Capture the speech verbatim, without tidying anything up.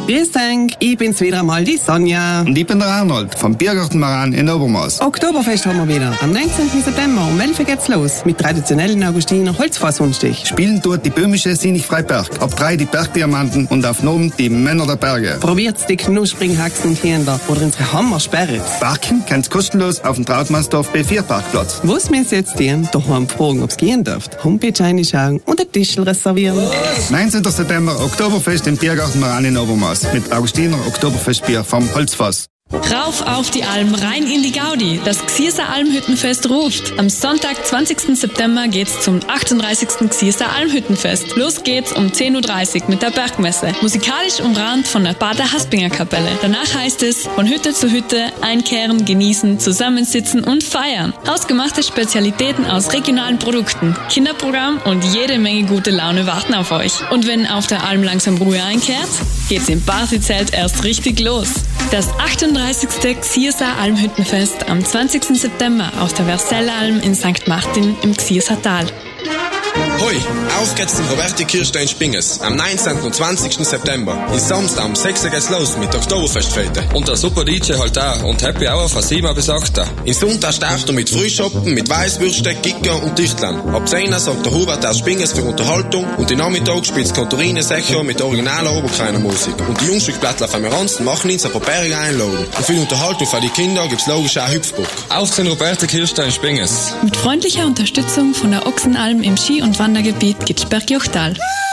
Grüß dich, ich bin's wieder einmal, die Sonja. Und ich bin der Arnold vom Biergarten Maran in Obermaß. Oktoberfest haben wir wieder. Am neunzehnten September um elf Uhr geht's los mit traditionellen Augustiner Holzfassungsstich. Spielen dort die böhmische Sinich Freiberg. Ab drei die Bergdiamanten und auf Nomen die Männer der Berge. Probiert's die knusprigen Haxen und Händler oder unsere Hammersperre. Parken kannst kostenlos auf dem Trautmannsdorf B vier Parkplatz. Was wir jetzt tun, daheim fragen, ob's gehen dürft. Homepage reinschauen und ein Tischl reservieren. neunzehnten September Oktoberfest im Biergarten Maran in Obermaß mit Augustiner Oktoberfestbier vom Holzfass. Rauf auf die Alm, rein in die Gaudi. Das Xierser Almhüttenfest ruft. Am Sonntag, zwanzigsten September, geht's zum achtunddreißigsten Xierser Almhüttenfest. Los geht's um zehn Uhr dreißig mit der Bergmesse. Musikalisch umrahmt von der Bader Haspinger Kapelle. Danach heißt es von Hütte zu Hütte einkehren, genießen, zusammensitzen und feiern. Hausgemachte Spezialitäten aus regionalen Produkten, Kinderprogramm und jede Menge gute Laune warten auf euch. Und wenn auf der Alm langsam Ruhe einkehrt, geht's im Partyzelt erst richtig los. Das achtunddreißigste Xierser Almhüttenfest am zwanzigsten September auf der Versellalm in Sankt Martin im Xierser Tal. Hoi, auf geht's zum Roberti Kirstein Spinges. Am neunzehnten und zwanzigsten September. Ist Samstag um sechs Uhr geht's los mit der Oktoberfestfete. Und der super D J halt auch. Und Happy Hour von sieben bis acht. In Sonntag startet er mit Frühschoppen, mit Weißwürste, Gicker und Tischlern. Ab zehn Uhr sorgt der Hubert aus Spinges für Unterhaltung. Und im Nachmittag spielt Kontorine Secho mit originaler Oberkreiner Musik. Und die Jungstückblättler von Meranzen machen ihn zur Properia einladen. Und für die Unterhaltung für die Kinder gibt's logisch auch Hüpfburg. Auf zum Roberti Kirstein Spinges. Mit freundlicher Unterstützung von der Ochsenalm im Ski- und Wandergebiet Gitschberg-Jochtal.